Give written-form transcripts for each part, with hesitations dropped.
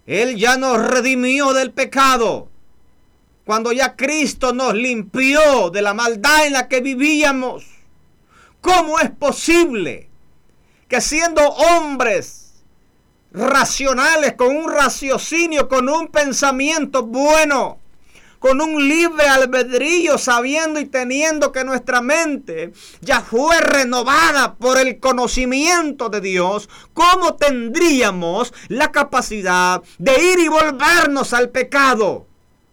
Él ya nos redimió del pecado. Cuando ya Cristo nos limpió de la maldad en la que vivíamos. ¿Cómo es posible que siendo hombres racionales, con un raciocinio, con un pensamiento bueno, con un libre albedrío, sabiendo y teniendo que nuestra mente ya fue renovada por el conocimiento de Dios, cómo tendríamos la capacidad de ir y volvernos al pecado?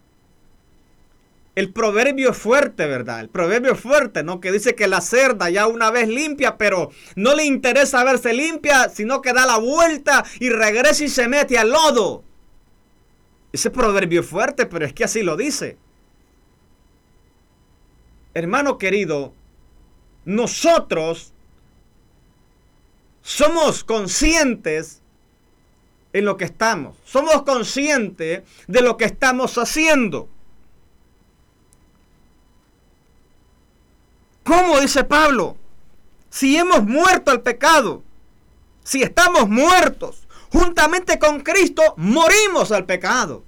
El proverbio es fuerte, ¿verdad? El proverbio es fuerte, ¿no? Que dice que la cerda ya una vez limpia, pero no le interesa verse limpia, sino que da la vuelta y regresa y se mete al lodo. Ese proverbio es fuerte, pero es que así lo dice. Hermano querido, nosotros somos conscientes en lo que estamos. Somos conscientes de lo que estamos haciendo. ¿Cómo dice Pablo? Si hemos muerto al pecado, si estamos muertos, juntamente con Cristo, morimos al pecado.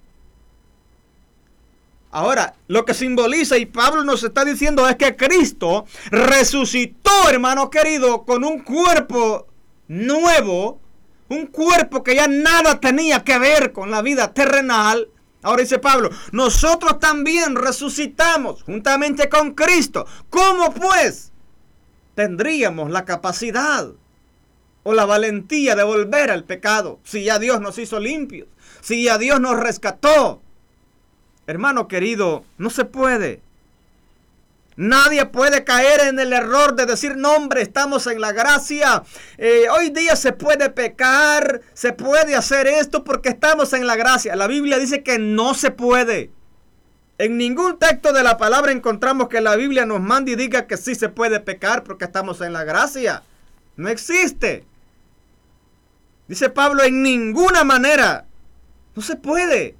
Ahora, lo que simboliza y Pablo nos está diciendo es que Cristo resucitó, hermano querido, con un cuerpo nuevo, un cuerpo que ya nada tenía que ver con la vida terrenal. Ahora dice Pablo, nosotros también resucitamos juntamente con Cristo. ¿Cómo pues tendríamos la capacidad o la valentía de volver al pecado si ya Dios nos hizo limpios, si ya Dios nos rescató? Hermano querido, no se puede. Nadie puede caer en el error de decir, no hombre, estamos en la gracia. Hoy día se puede pecar, se puede hacer esto porque estamos en la gracia. La Biblia dice que no se puede. En ningún texto de la palabra encontramos que la Biblia nos mande y diga que sí se puede pecar porque estamos en la gracia. No existe. Dice Pablo, en ninguna manera. No se puede.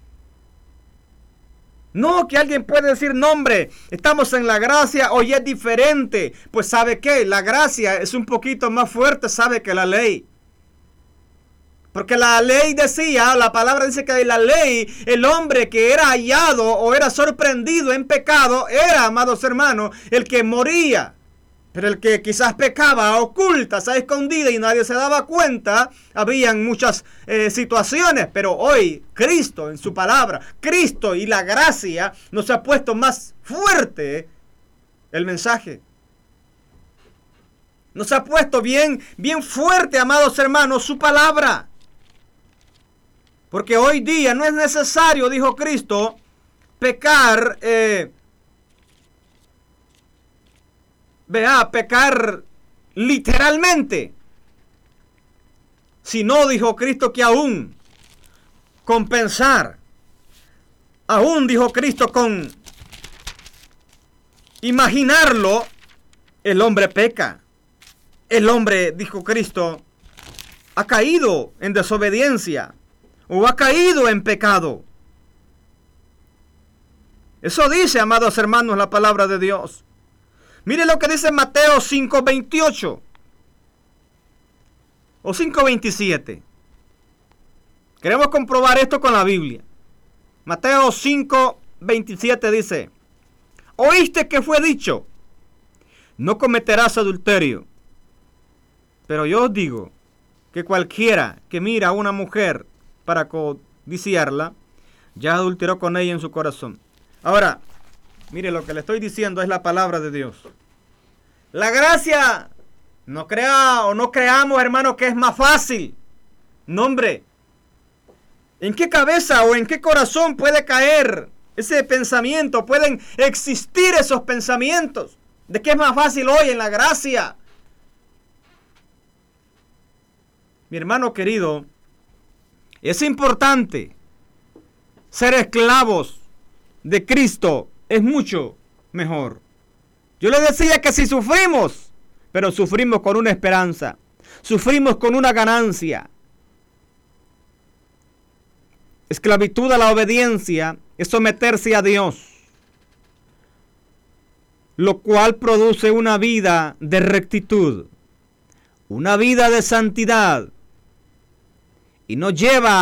No, que alguien puede decir, no hombre, estamos en la gracia, hoy es diferente. Pues ¿sabe qué? La gracia es un poquito más fuerte, ¿sabe? Que la ley. Porque la ley decía, la palabra dice que de la ley, el hombre que era hallado o era sorprendido en pecado, era, amados hermanos, el que moría. Pero el que quizás pecaba a ocultas, a escondidas y nadie se daba cuenta, habían muchas situaciones. Pero hoy Cristo en su palabra, Cristo y la gracia nos ha puesto más fuerte el mensaje. Nos ha puesto bien fuerte, amados hermanos, su palabra. Porque hoy día no es necesario, dijo Cristo, pecar. Pecar literalmente. Si no, dijo Cristo, que aún con pensar, aún dijo Cristo con imaginarlo, el hombre peca. El hombre, dijo Cristo, ha caído en desobediencia o ha caído en pecado. Eso dice, amados hermanos, la palabra de Dios. Mire lo que dice Mateo 5:28 o 5:27. Queremos comprobar esto con la Biblia. Mateo 5:27 dice, oíste que fue dicho, no cometerás adulterio. Pero yo os digo que cualquiera que mira a una mujer para codiciarla, ya adulteró con ella en su corazón. Ahora, mire, lo que le estoy diciendo es la palabra de Dios. La gracia, no creamos, hermano, que es más fácil. No, hombre. ¿En qué cabeza o en qué corazón puede caer ese pensamiento? Pueden existir esos pensamientos de que es más fácil hoy en la gracia. Mi hermano querido, es importante ser esclavos de Cristo. Es mucho mejor. Yo le decía que si sufrimos, pero sufrimos con una esperanza, sufrimos con una ganancia. Esclavitud a la obediencia es someterse a Dios, lo cual produce una vida de rectitud, una vida de santidad, y nos lleva